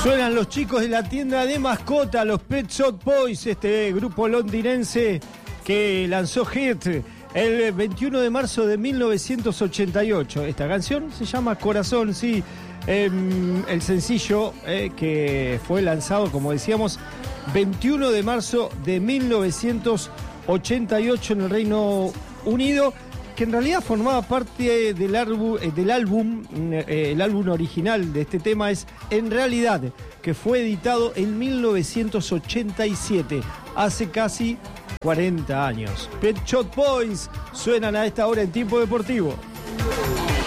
Suenan los chicos de la tienda de mascota, los Pet Shop Boys, este grupo londinense que lanzó Hit el 21 de marzo de 1988. Esta canción se llama Corazón, sí. El sencillo que fue lanzado, como decíamos, 21 de marzo de 1988 en el Reino Unido, que en realidad formaba parte del álbum. El álbum original de este tema es En Realidad, que fue editado en 1987, hace casi 40 años. Pet Shop Boys suenan a esta hora en Tiempo Deportivo.